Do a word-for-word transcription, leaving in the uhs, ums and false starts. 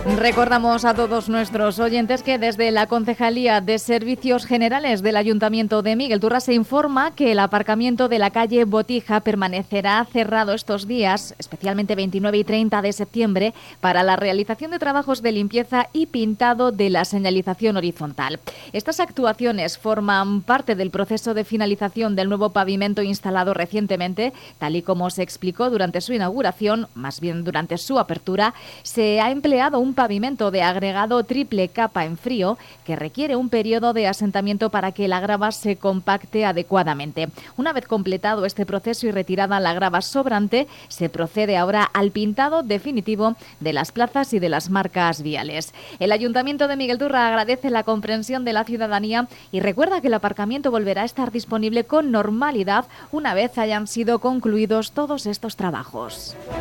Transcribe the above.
Recordamos a todos nuestros oyentes que desde la Concejalía de Servicios Generales del Ayuntamiento de Miguel Turra se informa que el aparcamiento de la calle Botija permanecerá cerrado estos días, especialmente veintinueve y treinta de septiembre, para la realización de trabajos de limpieza y pintado de la señalización horizontal. Estas actuaciones forman parte del proceso de finalización del nuevo pavimento instalado recientemente, tal y como se explicó durante su inauguración, más bien durante su apertura. Se ha empleado un pavimento de agregado triple capa en frío que requiere un periodo de asentamiento para que la grava se compacte adecuadamente. Una vez completado este proceso y retirada la grava sobrante, se procede ahora al pintado definitivo de las plazas y de las marcas viales. El Ayuntamiento de Miguel Turra agradece la comprensión de la ciudadanía y recuerda que el aparcamiento volverá a estar disponible con normalidad una vez hayan sido concluidos todos estos trabajos.